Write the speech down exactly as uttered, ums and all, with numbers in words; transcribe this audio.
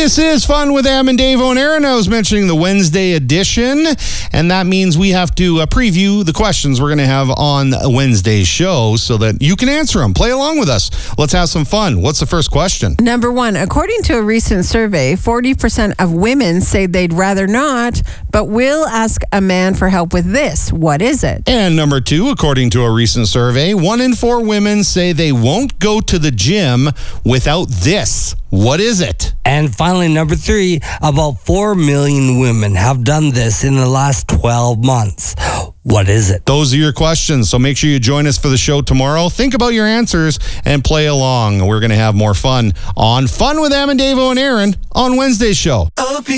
This is Fun with Em and Dave and Aaron. I was mentioning the Wednesday edition, and that means we have to uh, preview the questions we're going to have on Wednesday's show so that you can answer them. Play along with us. Let's have some fun. What's the first question? Number one, according to a recent survey, forty percent of women say they'd rather not, but will ask a man for help with this. What is it? And number two, according to a recent survey, one in four women say they won't go to the gym without this. What is it? And finally, number three, about four million women have done this in the last twelve months. What is it? Those are your questions, so make sure you join us for the show tomorrow. Think about your answers and play along. We're going to have more fun on Fun with Em and Dave and Aaron on Wednesday's show.